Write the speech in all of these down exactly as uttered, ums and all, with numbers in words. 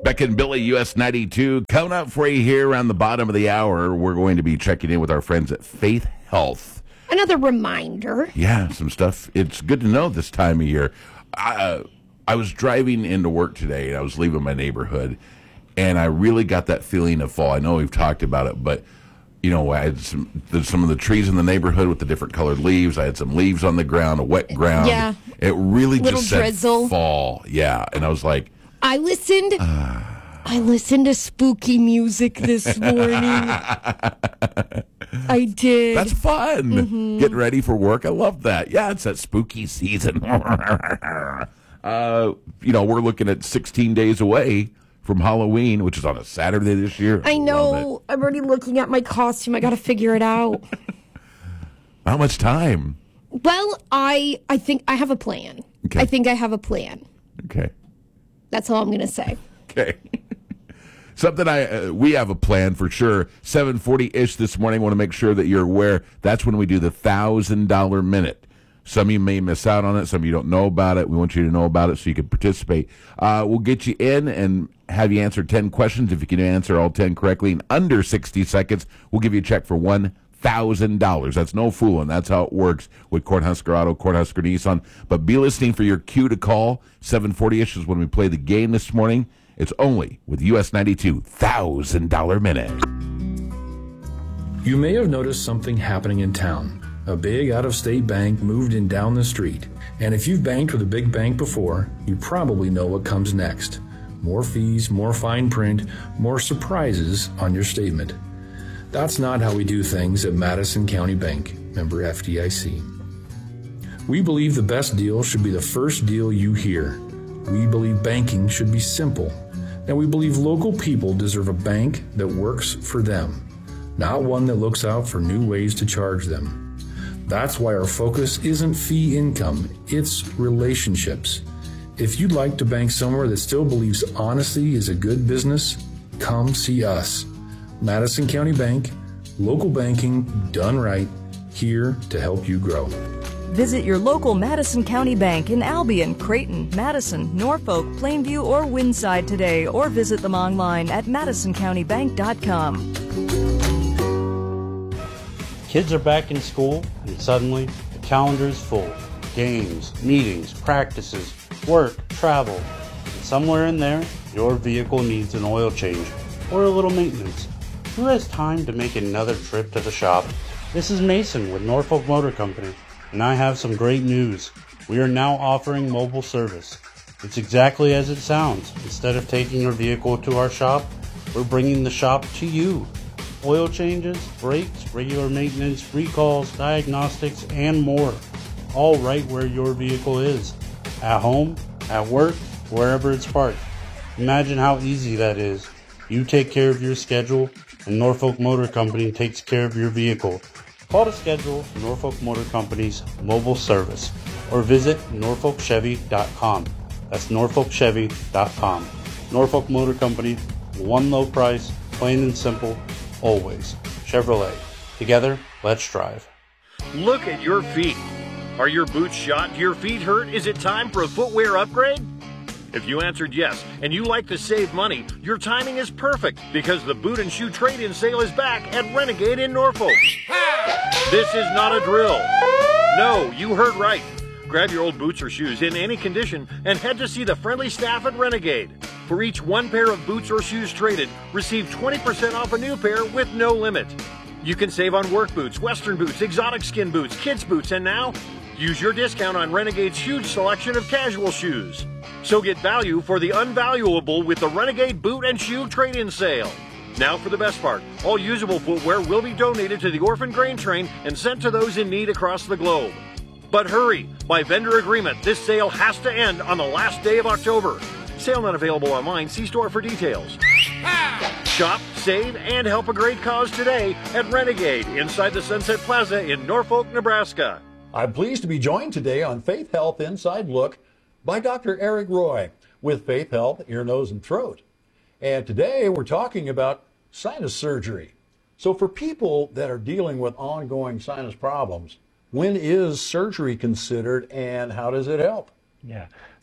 Beck and Billy, U S ninety-two. Coming up for you here around the bottom of the hour, we're going to be checking in with our friends at Faith Health. Another reminder. Yeah, some stuff. It's good to know this time of year. I, uh, I was driving into work today, and I was leaving my neighborhood, and I really got that feeling of fall. I know we've talked about it, but, you know, I had some, there's some of the trees in the neighborhood with the different colored leaves. I had some leaves on the ground, a wet ground. Yeah. It really Little just said drizzle. fall. Yeah, and I was like, I listened. Uh, I listened to spooky music this morning. I did. That's fun. Mm-hmm. Getting ready for work. I love that. Yeah, it's that spooky season. uh, you know, we're looking at sixteen days away from Halloween, which is on a Saturday this year. I know. I'm already looking at my costume. I got to figure it out. How much time? Well, I I think I have a plan. Okay. I think I have a plan. Okay. That's all I'm going to say. Okay. Something I uh, we have a plan for sure. seven forty-ish this morning. Want to make sure that you're aware. That's when we do the one thousand dollars minute. Some of you may miss out on it. Some of you don't know about it. We want you to know about it so you can participate. Uh, we'll get you in and have you answer ten questions. If you can answer all ten correctly in under sixty seconds, we'll give you a check for one thousand dollars. That's no fooling. That's how it works with Cornhusker Auto, Cornhusker Nissan. But be listening for your cue to call. seven forty-ish is when we play the game this morning. It's only with U S ninety-two one thousand dollars minute. You may have noticed something happening in town. A big out-of-state bank moved in down the street. And if you've banked with a big bank before, you probably know what comes next. More fees, more fine print, more surprises on your statement. That's not how we do things at Madison County Bank, member F D I C. We believe the best deal should be the first deal you hear. We believe banking should be simple. And we believe local people deserve a bank that works for them, not one that looks out for new ways to charge them. That's why our focus isn't fee income, it's relationships. If you'd like to bank somewhere that still believes honesty is a good business, come see us. Madison County Bank, local banking done right, here to help you grow. Visit your local Madison County Bank in Albion, Creighton, Madison, Norfolk, Plainview, or Windside today, or visit them online at madison county bank dot com. Kids are back in school, and suddenly the calendar is full. Games, meetings, practices, work, travel. And somewhere in there, your vehicle needs an oil change or a little maintenance. Who has time to make another trip to the shop? This is Mason with Norfolk Motor Company. And I have some great news. We are now offering mobile service. It's exactly as it sounds. Instead of taking your vehicle to our shop, we're bringing the shop to you. Oil changes, brakes, regular maintenance, recalls, diagnostics, and more. All right where your vehicle is. At home, at work, wherever it's parked. Imagine how easy that is. You take care of your schedule, and Norfolk Motor Company takes care of your vehicle. Call to schedule Norfolk Motor Company's mobile service or visit norfolk chevy dot com. That's norfolk chevy dot com. Norfolk Motor Company, one low price, plain and simple, always. Chevrolet. Together, let's drive. Look at your feet. Are your boots shot? Do your feet hurt? Is it time for a footwear upgrade? If you answered yes, and you like to save money, your timing is perfect because the boot and shoe trade-in sale is back at Renegade in Norfolk. This is not a drill. No, you heard right. Grab your old boots or shoes in any condition and head to see the friendly staff at Renegade. For each one pair of boots or shoes traded, receive twenty percent off a new pair with no limit. You can save on work boots, western boots, exotic skin boots, kids boots, and now, use your discount on Renegade's huge selection of casual shoes. So get value for the unvaluable with the Renegade Boot and Shoe Trade-In Sale. Now for the best part. All usable footwear will be donated to the Orphan Grain Train and sent to those in need across the globe. But hurry! By vendor agreement, this sale has to end on the last day of October. Sale not available online. See store for details. Shop, save, and help a great cause today at Renegade inside the Sunset Plaza in Norfolk, Nebraska. I'm pleased to be joined today on Faith Health Inside Look by Doctor Eric Roy with Faith Health Ear, Nose, and Throat. And today we're talking about sinus surgery. So for people that are dealing with ongoing sinus problems, when is surgery considered and how does it help? Yeah.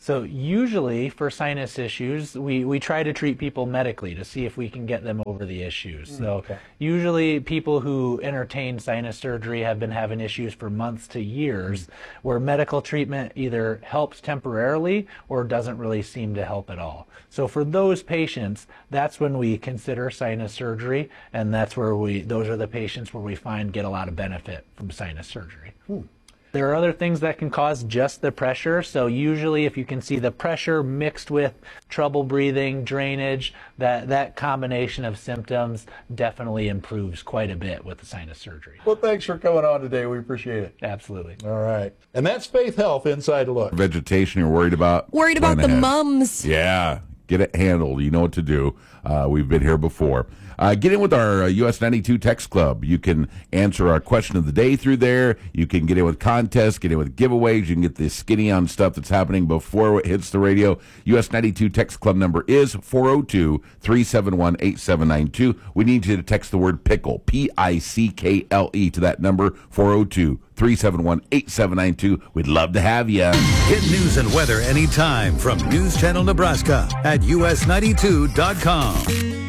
So usually for sinus issues, we, we try to treat people medically to see if we can get them over the issues. So okay. usually people who entertain sinus surgery have been having issues for months to years, where medical treatment either helps temporarily or doesn't really seem to help at all. So for those patients, that's when we consider sinus surgery, and that's where we, those are the patients where we find get a lot of benefit from sinus surgery. Hmm. There are other things that can cause just the pressure. So usually if you can see the pressure mixed with trouble breathing, drainage, that, that combination of symptoms definitely improves quite a bit with the sinus surgery. Well, thanks for coming on today. We appreciate it. Absolutely. All right. And that's Faith Health Inside Look. Vegetation you're worried about? Worried about Plan the ahead. mums. Yeah. Get it handled. You know what to do. Uh, we've been here before. Uh, get in with our uh, U S ninety-two Text Club. You can answer our question of the day through there. You can get in with contests, get in with giveaways. You can get the skinny on stuff that's happening before it hits the radio. U S ninety-two Text Club number is four oh two, three seven one, eight seven nine two. We need you to text the word pickle, P I C K L E, to that number, four oh two, three seven one, eight seven nine two. We'd love to have you. Get news and weather anytime from News Channel Nebraska at U S ninety-two dot com.